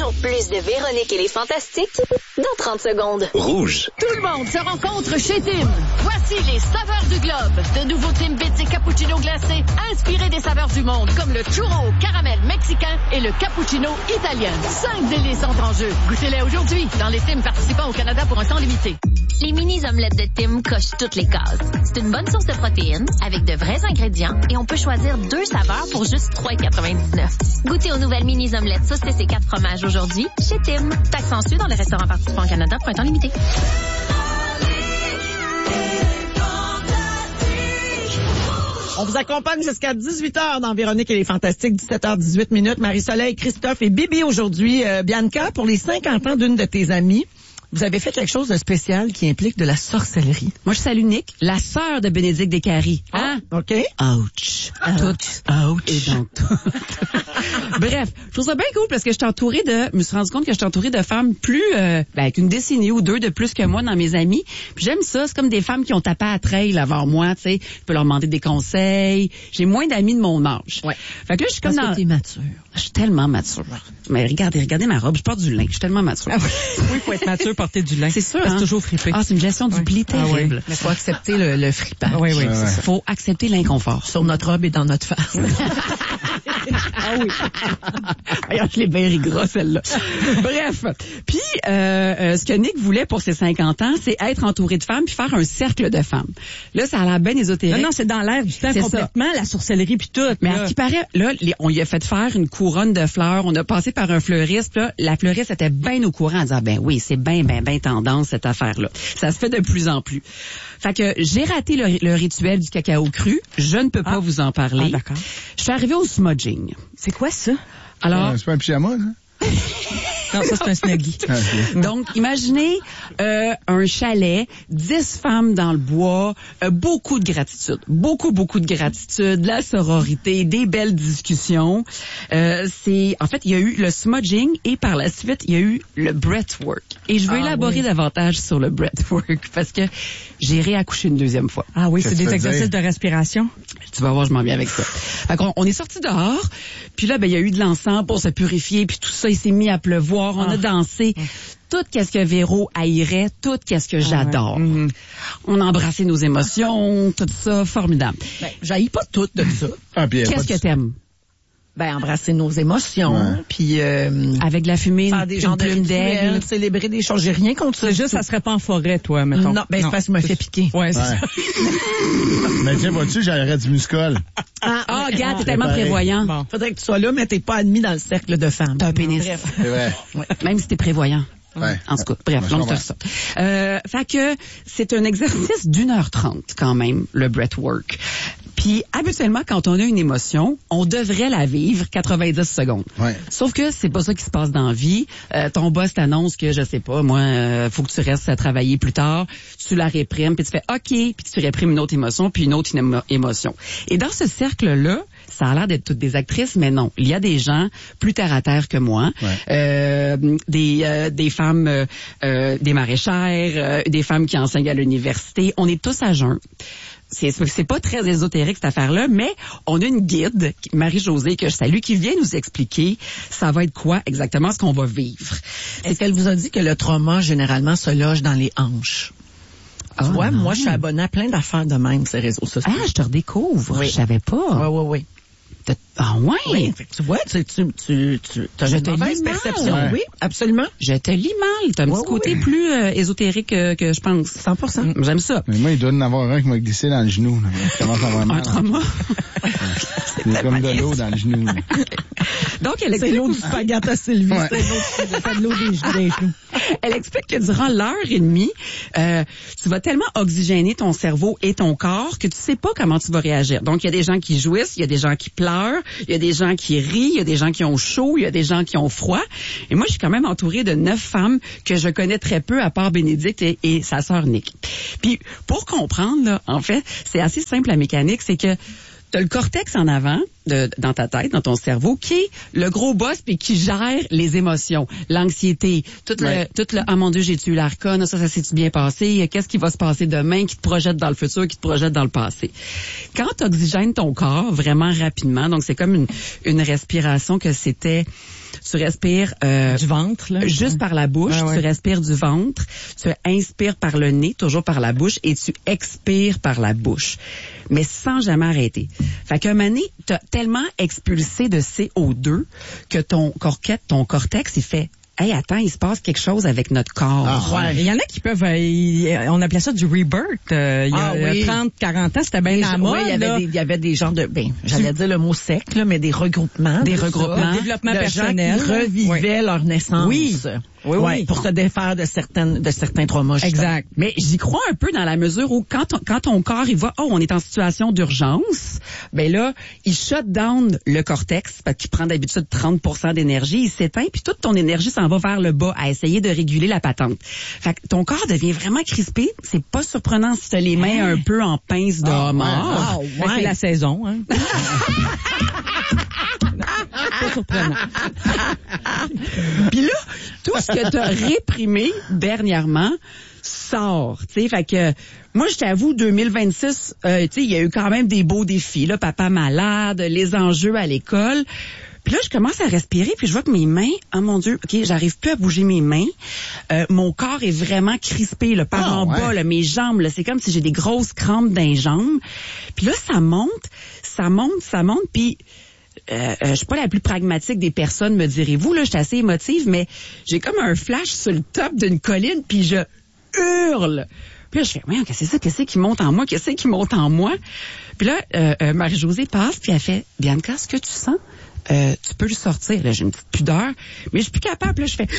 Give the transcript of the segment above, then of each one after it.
Toujours plus de Véronique et les Fantastiques dans 30 secondes. Rouge. Tout le monde se rencontre chez Tim. Voici les saveurs du globe. De nouveaux Timbits et cappuccino glacés inspirés des saveurs du monde, comme le churro caramel mexicain et le cappuccino italien. 5 délices entrent en jeu. Goûtez-les aujourd'hui dans les Tim participants au Canada pour un temps limité. Les mini-omelettes de Tim cochent toutes les cases. C'est une bonne source de protéines, avec de vrais ingrédients, et on peut choisir 2 saveurs pour juste 3,99. Goûtez aux nouvelles mini-omelettes saucisses et 4 fromages aujourd'hui chez Tim. Taxe en su dans les restaurants participants au Canada pour un temps limité. On vous accompagne jusqu'à 18h dans Véronique et les Fantastiques, 17h18. Marie-Soleil, Christophe et Bibi aujourd'hui. Bianca, pour les 50 ans d'une de tes amies, vous avez fait quelque chose de spécial qui implique de la sorcellerie. Moi, je salue Nick, la sœur de Bénédicte Descaries. Hein? OK. Ouch. Ouch. Et donc tout. Bref, je trouve ça bien cool parce que je me suis rendu compte que je suis entourée de femmes plus, avec une décennie ou 2 de plus que moi dans mes amis. Puis j'aime ça. C'est comme des femmes qui ont tapé à trail avant moi, tu sais. Je peux leur demander des conseils. J'ai moins d'amis de mon âge. Ouais. Fait que là, je suis comme parce que t'es mature. Je suis tellement mature. Mais regardez ma robe. Je porte du lin. Je suis tellement mature. Ah oui, faut être mature, porter du lin. C'est sûr. C'est toujours frippé. Ah, c'est une gestion du pli terrible. Mais faut accepter le fripage. Oui, c'est ça. Faut accepter l'inconfort. Sur notre robe et dans notre face. Ah oui. Regarde, je l'ai bien rigolo, celle-là. Bref. Puis, ce que Nick voulait pour ses 50 ans, c'est être entouré de femmes puis faire un cercle de femmes. Là, ça a l'air bien ésotérique. Non, c'est dans l'air du temps c'est complètement, ça. la sorcellerie puis tout. Mais à ce qui paraît, là, on lui a fait faire une couronne de fleurs. On a passé par un fleuriste. Là, la fleuriste était bien au courant en disant, ben oui, c'est bien tendance, cette affaire-là. Ça se fait de plus en plus. Fait que j'ai raté le rituel du cacao cru. Je ne peux pas vous en parler. Ah, d'accord. Je suis arrivée au smudging. C'est quoi ça? Alors, c'est pas un pyjama, là? Non, ça, c'est un snuggie. Donc, imaginez un chalet, 10 femmes dans le bois, beaucoup de gratitude. Beaucoup de gratitude, la sororité, des belles discussions. En fait, il y a eu le smudging et par la suite, il y a eu le breathwork. Et je veux élaborer davantage sur le breathwork parce que j'ai réaccouché une 2e fois. Ah oui, c'est des exercices de respiration. Tu vas voir, je m'en viens avec ça. Fait qu'on est sorti dehors, puis là, ben il y a eu de l'encens pour se purifier, puis tout ça, il s'est mis à pleuvoir, on a dansé. Tout qu'est-ce que Véro haïrait, tout qu'est-ce que j'adore. Ouais. On a embrassé nos émotions, tout ça, formidable. Ben, j'haïs pas tout de ça. Qu'est-ce que t'aimes? Ben, embrasser nos émotions, puis avec de la fumée, faire des genres de plume d'aigle, rituels, célébrer des choses. J'ai rien contre ça. C'est juste, ça serait pas en forêt, toi, mettons. Non, ben c'est parce que je me fais piquer. Ouais, c'est ça. Mais tiens, vois-tu, j'aurais du muscol. Ah, regarde, t'es tellement prévoyant. Bon. Faudrait que tu sois là, mais t'es pas admis dans le cercle de femmes. T'as un pénis. Bref. C'est vrai. Même si t'es prévoyant. Ouais. En tout cas, bref, longue ça. Fait que c'est un exercice d'1h30 quand même, le breathwork. Puis habituellement, quand on a une émotion, on devrait la vivre 90 secondes. Ouais. Sauf que c'est pas ça qui se passe dans la vie. Ton boss t'annonce que, je sais pas, moi, faut que tu restes à travailler plus tard. Tu la réprimes, puis tu fais OK, puis tu réprimes une autre émotion, puis une autre émotion. Et dans ce cercle-là, ça a l'air d'être toutes des actrices, mais non. Il y a des gens plus terre à terre que moi, des femmes, des maraîchères, des femmes qui enseignent à l'université. On est tous à jeun. C'est pas très ésotérique cette affaire-là, mais on a une guide, Marie-Josée, que je salue, qui vient nous expliquer ça va être quoi exactement ce qu'on va vivre. Est-ce qu'elle vous a dit que le trauma, généralement, se loge dans les hanches? Tu vois, moi, je suis abonnée à plein d'affaires de même, ces réseaux sociaux. Ah, je te redécouvre. Oui. Je savais pas. Oui. Ah ouais? Oui, tu vois, tu as une mauvaise perception. Ouais. Oui, absolument. Je te lis mal. T'as un petit côté plus ésotérique que je pense. 100%. J'aime ça. Mais moi, il doit y en avoir un qui m'a glissé dans le genou. Là. Ça commence à avoir mal. Un trauma. Il y a comme de l'eau dans le genou. Là. Donc, elle C'est explique, l'eau du spaghette à Sylvie. Ouais. C'est de l'eau des genoux. elle explique que durant l'heure et demie, tu vas tellement oxygéner ton cerveau et ton corps que tu sais pas comment tu vas réagir. Donc, il y a des gens qui jouissent, il y a des gens qui pleurent, il y a des gens qui rient, il y a des gens qui ont chaud, il y a des gens qui ont froid. Et moi, je suis quand même entourée de 9 femmes que je connais très peu, à part Bénédicte et sa sœur Nick. Puis, pour comprendre, là, en fait, c'est assez simple la mécanique, c'est que t'as le cortex en avant, dans ta tête, dans ton cerveau, qui est le gros boss puis qui gère les émotions, l'anxiété, tout le ah mon Dieu, j'ai tué l'arcane, ça s'est-tu bien passé, qu'est-ce qui va se passer demain, qui te projette dans le futur, qui te projette dans le passé. Quand tu oxygènes ton corps vraiment rapidement, donc c'est comme une respiration que c'était, Tu respires Du ventre, là. juste par la bouche, Ouais. tu respires du ventre, tu inspires par le nez, toujours par la bouche, et tu expires par la bouche, mais sans jamais arrêter. Fait qu'un moment donné, t'as tellement expulsé de CO2 que ton cortex, il fait « Hey, attends, il se passe quelque chose avec notre corps. Ah, Ouais. Il y en a qui peuvent, on appelait ça du rebirth. Il y a 30, 40 ans, c'était bien à la mode. Il y avait des genres de, j'allais dire le mot sec, là, mais des regroupements. Des de ça, regroupements. Développement de personnel. gens qui revivaient leur naissance. Oui. Oui, Ouais, oui. pour se défaire de certains traumas. justement. Exact. Mais j'y crois un peu dans la mesure où quand ton corps il voit on est en situation d'urgence, ben là il shut down le cortex parce qu'il prend d'habitude 30% d'énergie, il s'éteint puis toute ton énergie s'en va vers le bas à essayer de réguler la patente. Fait que ton corps devient vraiment crispé, c'est pas surprenant si tu as les mains un peu en pince de homard. Ben, c'est la saison, hein. Pas surprenant. Puis là, tout ce que tu as réprimé dernièrement sort, tu sais, fait que moi je t'avoue 2026, tu sais, il y a eu quand même des beaux défis là, papa malade, les enjeux à l'école. Puis là, je commence à respirer, puis je vois que mes mains, oh mon Dieu, OK, j'arrive plus à bouger mes mains. Mon corps est vraiment crispé, là, par en bas, là, mes jambes, là, c'est comme si j'ai des grosses crampes dans les jambes. Puis là, ça monte, puis je suis pas la plus pragmatique des personnes, me direz-vous, là, je suis assez émotive, mais j'ai comme un flash sur le top d'une colline, puis je hurle. Puis là, je fais, ouais, qu'est-ce qui monte en moi? Puis là, Marie-Josée passe, puis elle fait, Bianca, ce que tu sens, tu peux le sortir. Là, j'ai une petite pudeur, mais je suis plus capable. Là, je fais,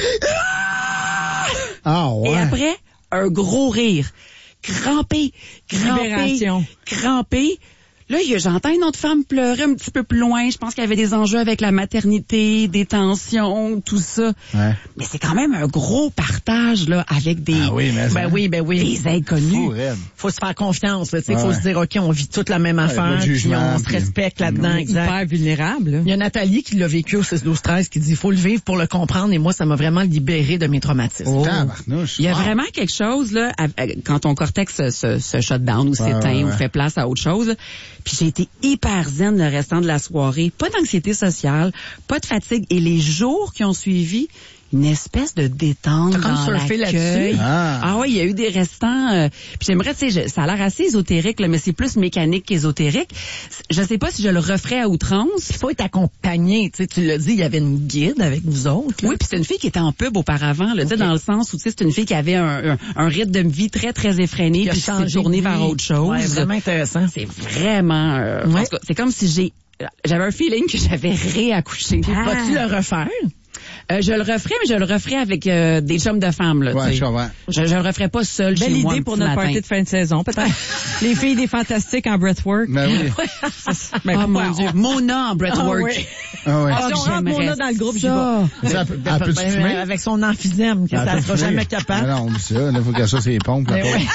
Ah, ouais. et après, un gros rire. Crampé. Libération. Là, j'entends une autre femme pleurer un petit peu plus loin. Je pense qu'il y avait des enjeux avec la maternité, des tensions, tout ça. Ouais. Mais c'est quand même un gros partage, là, avec des, Ah oui, mais Ben oui. des inconnus. Fou, raide. Faut se faire confiance, tu sais. Ouais. Faut se dire, OK, on vit toute la même affaire, pas de puis jugement, on se puis- respecte là-dedans, exact. Hyper vulnérable, là. Il y a Nathalie qui l'a vécu au 6-12-13 qui dit, il faut le vivre pour le comprendre, et moi, ça m'a vraiment libéré de mes traumatismes. Tabarnouche. Il y a Wow. vraiment quelque chose, là, quand ton cortex se shut down ou s'éteint ou fait place à autre chose. Puis j'ai été hyper zen le restant de la soirée. Pas d'anxiété sociale, pas de fatigue. Et les jours qui ont suivi, une espèce de détente T'as comme dans surfé l'accueil. là-dessus? Ah oui, il y a eu des restants. Puis j'aimerais, tu sais, ça a l'air assez ésotérique, là, mais c'est plus mécanique qu'ésotérique. Je sais pas si je le referais à outrance. Il faut être accompagné, tu sais, tu l'as dit, il y avait une guide avec vous autres. Là. Oui, puis c'est une fille qui était en pub auparavant, là, tu sais, dans le sens où tu sais, c'est une fille qui avait un rythme de vie très très effréné, Qui a puis qui s'est changé tournée de vie. vers autre chose. Ouais, vraiment intéressant. C'est vraiment, en tout cas, c'est comme si j'avais un feeling que j'avais réaccouché. Vas-tu le refaire? Je le referais, mais je le referais avec des chums de femmes, là. Ouais, tu sais. je comprends. Je le referais pas seul chez Belle moi. idée un pour petit notre matin. party de fin de saison, peut-être. Les filles des Fantastiques en breathwork. Ben oui. Ben, Oh mon Dieu, Mona en breathwork. oui. Ah ouais. Si on rentre j'aimerais Mona dans le groupe, j'y ça. vais. Ça, elle peut-tu Ben, fumer? avec son emphysème, que Elle ça peut sera fumer. jamais capable. Ah non, oublie ça. Là, faut qu'elle soit ses pompes. la Ben pauvre.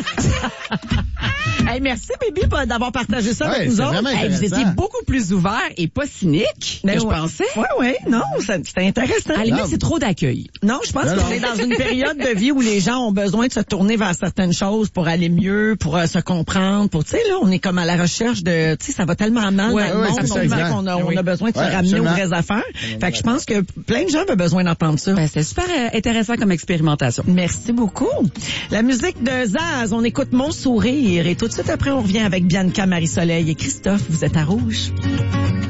Hey, merci, Bibi, d'avoir partagé ça Ouais, avec nous c'est autres. vraiment Hey, vous intéressant. étiez beaucoup plus ouvert et pas cynique que je pensais. Oui, non, c'était intéressant. À la limite, c'est trop d'accueil. Non, je pense Non, qu'on non. est dans une période de vie où les gens ont besoin de se tourner vers certaines choses pour aller mieux, pour se comprendre, pour, tu sais, là, on est comme à la recherche de, tu sais, ça va tellement mal Ouais, dans le ouais, monde, c'est ça, on dirait exact. qu'on a besoin de se Ouais, ramener aux absolument. vraies affaires. Fait que je pense que plein de gens ont besoin d'entendre ça. Ben, c'était super intéressant comme expérimentation. Merci beaucoup. La musique de Zaz, on écoute Mon Sourire et tout de suite après, on revient avec Bianca, Marie-Soleil et Christophe. Vous êtes à Rouge.